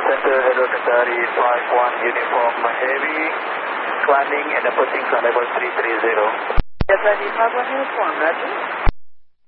Center, hello Qatari 51 uniform heavy, climbing and approaching flight level 330. Qatari 51 uniform, roger.